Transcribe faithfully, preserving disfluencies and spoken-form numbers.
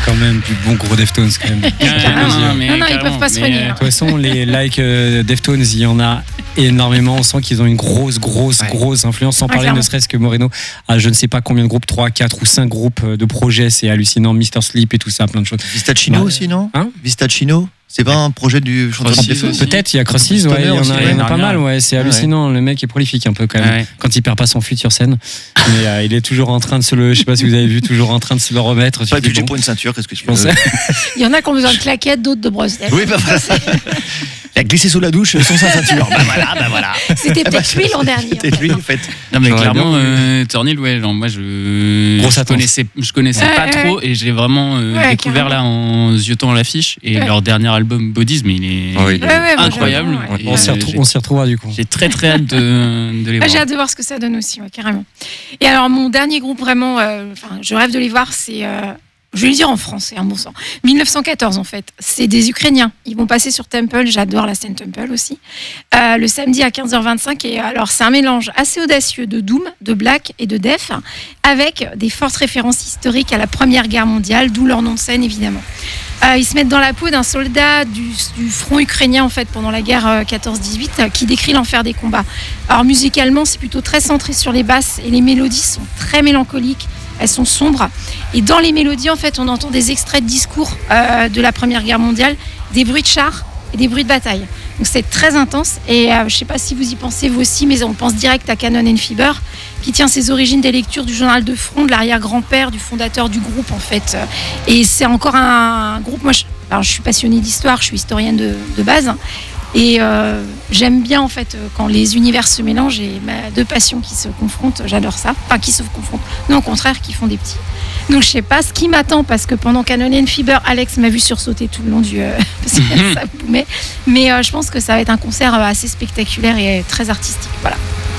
quand même du bon gros Deftones quand même. Ah, non, mais non, non, ils peuvent pas se soigner. De toute façon, les likes euh, Deftones, il y en a énormément. On sent qu'ils ont une grosse, grosse, ouais. grosse influence. Sans Ah, parler clairement. ne serait-ce que Moreno a je ne sais pas combien de groupes, trois, quatre ou cinq groupes de projets. C'est hallucinant. mister Sleep et tout ça, plein de choses. Vistachino Ouais. aussi, non Hein Vistachino, c'est pas un projet du chanteur Crossis Deftones aussi. Peut-être, il y a Crossis, Stoner ouais, il y en aussi, a, il y en a ouais. pas mal, ouais, c'est hallucinant. Le mec est prolifique un peu quand même. Ouais. Quand il perd pas son fut sur scène, mais euh, il est toujours en train de se le, je sais pas si vous avez vu, toujours en train de se le remettre. Tu Pas de dis, budget bon, pour une ceinture, qu'est-ce que tu je pensais. penses Il y en a qui ont besoin de claquettes, d'autres de brosses dents. Oui, bah voilà. Il a glissé sous la douche sans sa ceinture. Bah voilà, bah voilà. C'était peut-être lui l'an dernier. C'était lui, en fait. Non mais J'aurais clairement, bien euh, Turnhill, ouais, genre moi je, Grosse je attente. connaissais, je connaissais Ouais, pas ouais, trop et j'ai vraiment euh, Ouais, découvert carrément. là en ziotant l'affiche et Ouais. leur dernier album Bodies, mais il est, Ah oui, il est Ouais, ouais, moi, incroyable. j'adore, ouais. Et, On s'y euh, retrou- j'ai- on s'y retrouvera du coup. J'ai très très hâte de, de les Ah, voir. j'ai hâte de voir ce que ça donne aussi, ouais, carrément. Et alors, mon dernier groupe, vraiment, euh, enfin, je rêve de les voir, c'est. euh, je vais le dire en français, un bon sang. dix-neuf cent quatorze, en fait. C'est des Ukrainiens. Ils vont passer sur Temple. J'adore la scène Temple aussi. Euh, le samedi à quinze heures vingt-cinq. Et alors, c'est un mélange assez audacieux de Doom, de Black et de Death, avec des fortes références historiques à la Première Guerre mondiale, d'où leur nom de scène, évidemment. Euh, ils se mettent dans la peau d'un soldat du, du front ukrainien en fait pendant la guerre euh, quatorze dix-huit euh, qui décrit l'enfer des combats. Alors musicalement c'est plutôt très centré sur les basses et les mélodies sont très mélancoliques, elles sont sombres et dans les mélodies en fait on entend des extraits de discours euh, de la Première Guerre mondiale, des bruits de chars et des bruits de bataille. Donc c'est très intense et euh, je sais pas si vous y pensez vous aussi mais on pense direct à Cannon and Fever qui tient ses origines des lectures du journal de front de l'arrière-grand-père du fondateur du groupe en fait. Et c'est encore un groupe, moi je, alors, je suis passionnée d'histoire, je suis historienne de, de base et euh, j'aime bien en fait quand les univers se mélangent et bah, deux passions qui se confrontent, j'adore ça. Enfin qui se confrontent, non au contraire qui font des petits. Donc je sais pas ce qui m'attend parce que pendant Cannon and Fever, Alex m'a vu sursauter tout le long du euh, parce que ça boumait. Mais euh, je pense que ça va être un concert euh, assez spectaculaire et très artistique. Voilà.